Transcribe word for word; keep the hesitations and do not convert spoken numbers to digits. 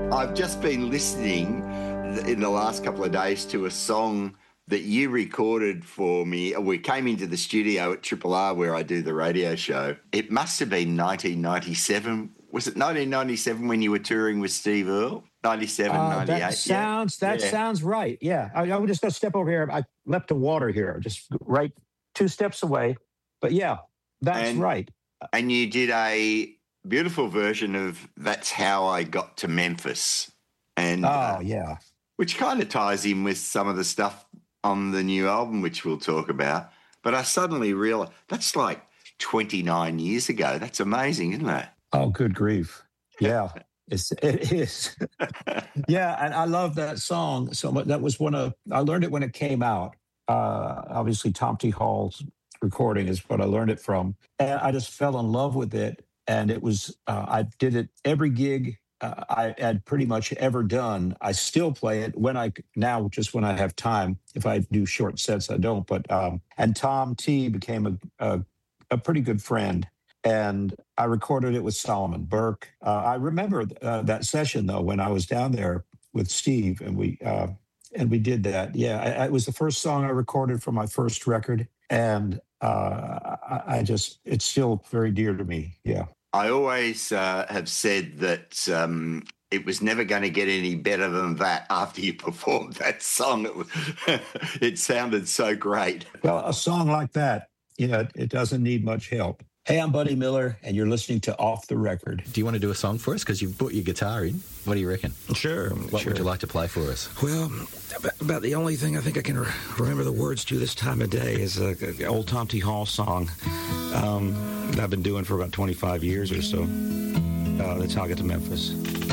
I've just been listening in the last couple of days to a song that you recorded for me. We came into the studio at Triple R where I do the radio show. It must have been nineteen ninety-seven. Was it nineteen ninety-seven when you were touring with Steve Earle? ninety-seven, uh, ninety-eight? That sounds, yeah. that yeah. sounds right. Yeah. I, I would just go step over here. I left the water here, just right two steps away. But yeah, that's and, right. And you did a beautiful version of That's How I Got to Memphis. And oh, uh, yeah. Which kind of ties in with some of the stuff on the new album, which we'll talk about. But I suddenly realized that's like twenty-nine years ago. That's amazing, isn't it? Oh, good grief. Yeah, it's, it is. Yeah, and I love that song so much. That was one of, I learned it when it came out. Uh, obviously, Tom T. Hall's recording is what I learned it from. And I just fell in love with it. And it was, uh, I did it every gig uh, I had pretty much ever done. I still play it when I, now just when I have time. If I do short sets, I don't. But, um, and Tom T. became a, a, a pretty good friend. And I recorded it with Solomon Burke. Uh, I remember uh, that session, though, when I was down there with Steve, and we uh, and we did that. Yeah, I, it was the first song I recorded for my first record. And uh, I, I just, it's still very dear to me. Yeah. I always uh, have said that um, it was never going to get any better than that after you performed that song. It, was it sounded so great. Well, a song like that, you know, it doesn't need much help. Hey, I'm Buddy Miller, and you're listening to Off the Record. Do you want to do a song for us? Because you've brought your guitar in. What do you reckon? Sure. What sure. would you like to play for us? Well, about the only thing I think I can re- remember the words to this time of day is an old Tom T. Hall song um, that I've been doing for about twenty-five years or so. Uh, that's How I Got to Memphis.